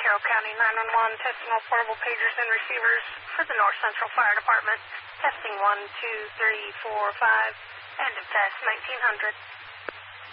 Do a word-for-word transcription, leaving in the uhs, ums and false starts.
Carroll County nine one one, testing all portable pagers and receivers for the North Central Fire Department. Testing one, two, three, four, five, end of test nineteen hundred.